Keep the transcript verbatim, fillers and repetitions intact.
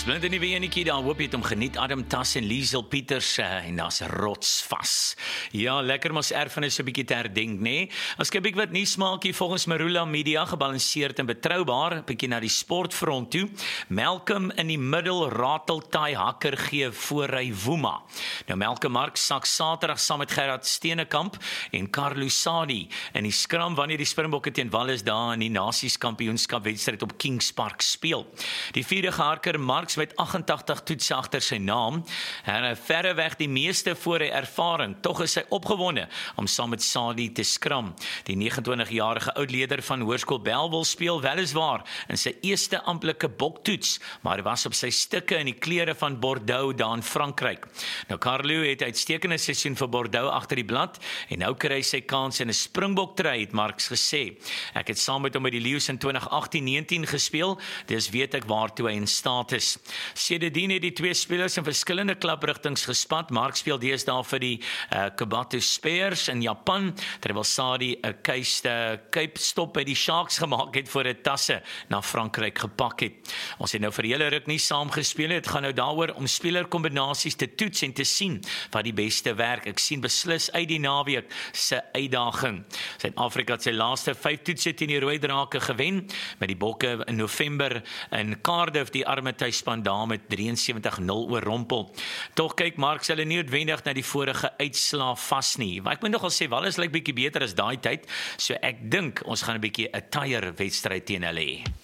Splinte nuwe enetjie daar, hoop jy het hom geniet. Adam Tas en Liesel Pieters uh, en daar's rotsvas. Ja, lekker mos erfenis 'n bietjie te herdenk, nê? Nee? As kyk ek wat nuus maak hier volgens Marula Media, gebalanseerd en betroubaar, 'n bietjie na die sportfront toe. Malcolm in die middel ratel Ty Hakker gee voor hy Woema. Nou Malcolm Mark sak Saterdag saam met Gerard Steenekamp en Carlo Sadi in die skram wanneer die Springbokke teen Wallis daar in die Nasies-kampioenskap wedstryd op Kings Park speel. Die vierde Harker Marks met agt-en-tagtig toetse agter sy naam en verreweg die meeste voor hy ervaring. Tog is hy opgewonde om saam met Sadi te skram. Die negenentwintigjarige oudleider van Hoërskool Bellville speel weliswaar in sy eerste amptelike boktoets, maar was op sy stukke in die klere van Bordeaux daar in Frankryk. Nou Carlo het uitstekende seisoen vir Bordeaux agter die blad en nou kry hy sy kans in 'n Springbok-try, het Marks gesê. Ek het saam met hom by die Lions in twintig agttien negentien gespeel, dis weet ek waartoe hy in staat is. Sedertdien het die twee spelers in verskillende klaprigtings gespat. Mark speel deesdae vir die uh, Kobato Spears in Japan, terwyl Sadi 'n keiste Cape stop by die Sharks gemaak het voor 'n tasse na Frankryk gepak het. Ons het nou vir 'n hele ruk nie saam gespeel het. Dit gaan nou daaroor om spelerkombinasies te toets en te sien wat die beste werk. Ek sien beslis uit die naweek se uitdaging. Suid-Afrika het sy laaste vyf toetse teen die Rooi Drake gewen, met die Bokke in November in Cardiff die Armetuisspan daar met drieënsewentig nul oorrompel. Tog kyk Mark hulle nie noodwendig na die vorige uitslaa vas nie. Maar ek moet nogal sê Wallis lyk bietjie beter as daai tyd, so ek dink ons gaan 'n bietjie 'n tyer wedstryd teen hulle hê.